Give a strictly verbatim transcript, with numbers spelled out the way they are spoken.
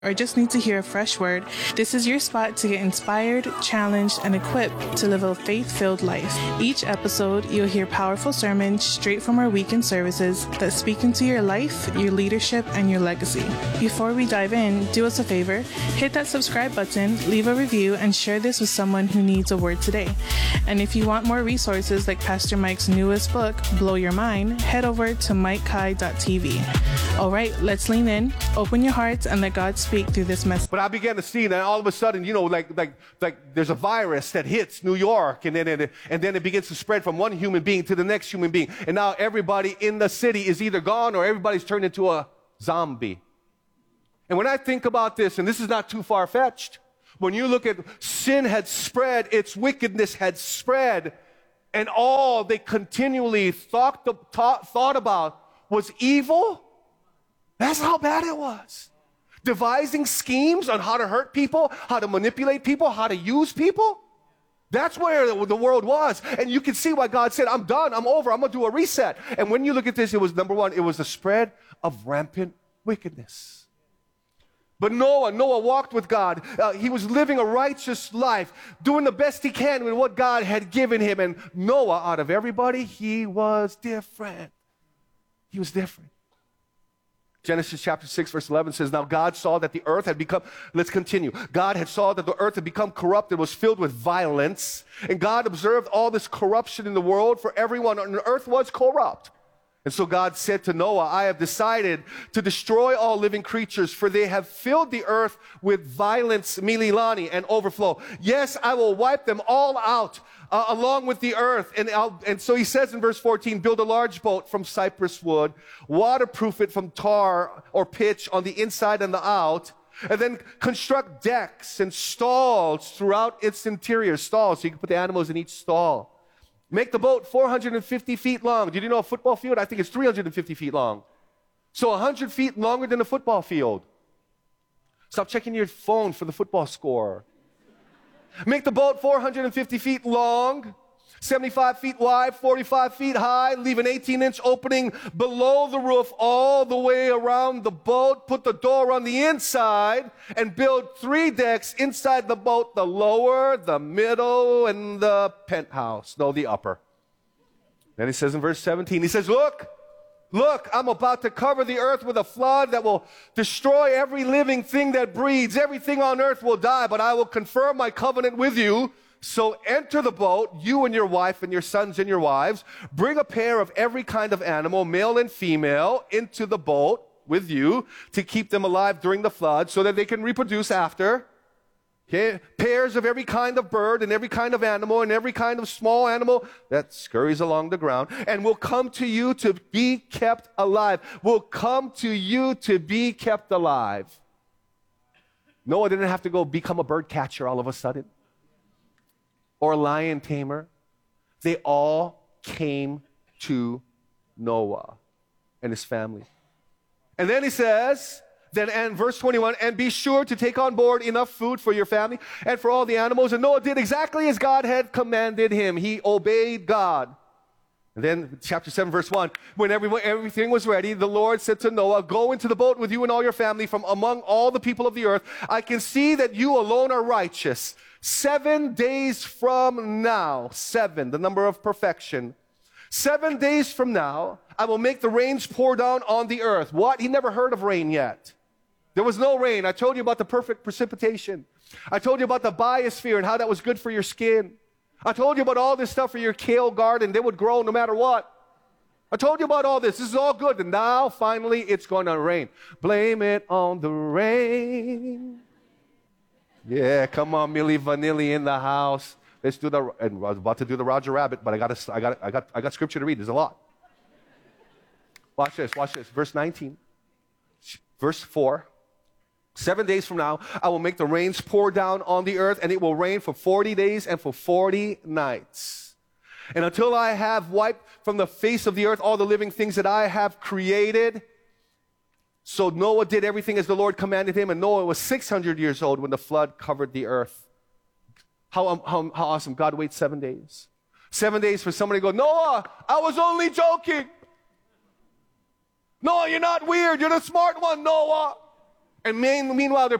or just need to hear a fresh word, this is your spot to get inspired, challenged, and equipped to live a faith-filled life. Each episode, you'll hear powerful sermons straight from our weekend services that speak into your life, your leadership, and your legacy. Before we dive in, do us a favor, hit that subscribe button, leave a review, and share this with someone who needs a word today. And if you want more resources like Pastor Mike's newest book, Blow Your Mind, head over to mike kai dot t v. All right, let's lean in, open your hearts, and let God speak through this message. But I began to see, and all of a sudden, you know, like like like there's a virus that hits New York, and then it, and then it begins to spread from one human being to the next human being, and now everybody in the city is either gone or everybody's turned into a zombie. And when I think about this, and this is not too far-fetched, when you look at sin had spread, its wickedness had spread, and all they continually thought thought, thought about was evil. That's how bad it was. Devising schemes on how to hurt people, how to manipulate people, how to use people. That's where the world was. And you can see why God said, I'm done, I'm over, I'm going to do a reset. And when you look at this, it was number one, it was the spread of rampant wickedness. But Noah, Noah walked with God. Uh, he was living a righteous life, doing the best he can with what God had given him. And Noah, out of everybody, he was different. He was different. Genesis chapter six, verse eleven says, now God saw that the earth had become, let's continue. God had saw that the earth had become corrupt and was filled with violence. And God observed all this corruption in the world, for everyone on the earth was corrupt. And so God said to Noah, I have decided to destroy all living creatures, for they have filled the earth with violence, mililani, and overflow. Yes, I will wipe them all out uh, along with the earth. And, I'll, and so he says in verse fourteen, build a large boat from cypress wood, waterproof it from tar or pitch on the inside and the out, and then construct decks and stalls throughout its interior. Stalls, so you can put the animals in each stall. Make the boat four hundred fifty feet long. Did you know a football field? I think it's three hundred fifty feet long. So one hundred feet longer than a football field. Stop checking your phone for the football score. Make the boat four hundred fifty feet long, seventy-five feet wide, forty-five feet high. Leave an eighteen inch opening below the roof all the way around the boat. Put the door on the inside and build three decks inside the boat, the lower, the middle, and the penthouse. No, the upper. Then he says in verse seventeen, he says, look, look, I'm about to cover the earth with a flood that will destroy every living thing that breathes. Everything on earth will die, but I will confirm my covenant with you. So enter the boat, you and your wife and your sons and your wives. Bring a pair of every kind of animal, male and female, into the boat with you to keep them alive during the flood so that they can reproduce after. Okay? Pairs of every kind of bird and every kind of animal and every kind of small animal that scurries along the ground, and will come to you to be kept alive. Will come to you to be kept alive. Noah didn't have to go become a bird catcher all of a sudden, or a lion tamer. They all came to Noah and his family. And then he says, then and verse twenty-one, and be sure to take on board enough food for your family and for all the animals. And Noah did exactly as God had commanded him. He obeyed God. And then chapter seven, verse one, when everyone, everything was ready, the Lord said to Noah, go into the boat with you and all your family from among all the people of the earth. I can see that you alone are righteous. Seven days from now, seven, the number of perfection. Seven days from now, I will make the rains pour down on the earth. What? He never heard of rain yet. There was no rain. I told you about the perfect precipitation. I told you about the biosphere and how that was good for your skin. I told you about all this stuff for your kale garden. They would grow no matter what. I told you about all this. This is all good. And now, finally, it's going to rain. Blame it on the rain. Yeah, come on, Milli Vanilli in the house. Let's do the, and I was about to do the Roger Rabbit, but I got, I got, I got, I got scripture to read. There's a lot. Watch this, watch this. Verse nineteen, verse four. Seven days from now, I will make the rains pour down on the earth, and it will rain for forty days and for forty nights. And until I have wiped from the face of the earth all the living things that I have created. So Noah did everything as the Lord commanded him, and Noah was six hundred years old when the flood covered the earth. How, how, how awesome. God waits seven days. Seven days for somebody to go, Noah, I was only joking. Noah, you're not weird. You're the smart one, Noah. And meanwhile, they're